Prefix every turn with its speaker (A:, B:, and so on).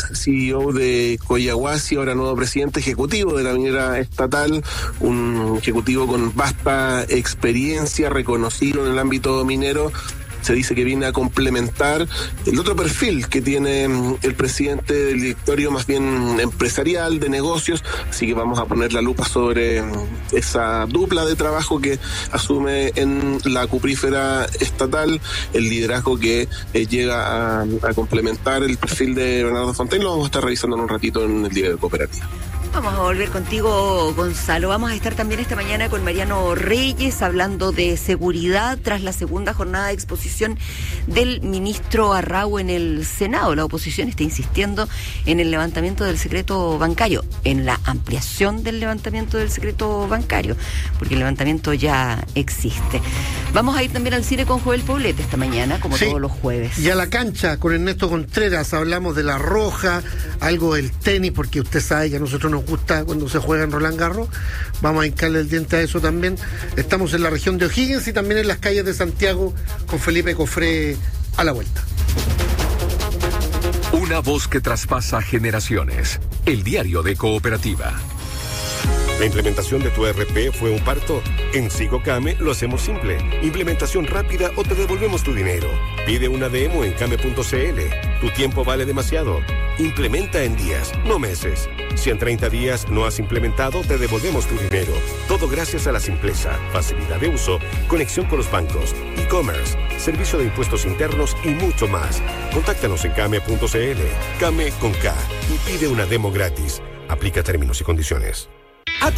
A: CEO de Collahuasi, ahora nuevo presidente ejecutivo de la minera estatal, un ejecutivo con vasta experiencia, reconocido en el ámbito minero. Se dice que viene a complementar el otro perfil que tiene el presidente del directorio, más bien empresarial, de negocios, así que vamos a poner la lupa sobre esa dupla de trabajo que asume en la cuprífera estatal, el liderazgo que llega a complementar el perfil de Bernardo Fontaine. Lo vamos a estar revisando en un ratito en el Diario de Cooperativa.
B: Vamos a volver contigo, Gonzalo. Vamos a estar también esta mañana con Mariano Reyes hablando de seguridad tras la segunda jornada de exposición del ministro Arrau en el Senado. La oposición está insistiendo en el levantamiento del secreto bancario, en la ampliación del levantamiento del secreto bancario, porque el levantamiento ya existe. Vamos a ir también al cine con Joel Poblete esta mañana, como todos los jueves.
C: Y a la cancha con Ernesto Contreras, hablamos de La Roja, algo del tenis, porque usted sabe que a nosotros nos gusta cuando se juega en Roland Garros. Vamos a hincarle el diente a eso también. Estamos en la región de O'Higgins y también en las calles de Santiago con Felipe Cofré a la vuelta.
D: Una voz que traspasa generaciones. El Diario de Cooperativa.
E: ¿La implementación de tu ERP fue un parto? En Sigocame lo hacemos simple. Implementación rápida o te devolvemos tu dinero. Pide una demo en came.cl. Tu tiempo vale demasiado. Implementa en días, no meses. Si en 30 días no has implementado, te devolvemos tu dinero. Todo gracias a la simpleza, facilidad de uso, conexión con los bancos, e-commerce, servicio de impuestos internos y mucho más. Contáctanos en came.cl. Came con K y pide una demo gratis. Aplica términos y condiciones.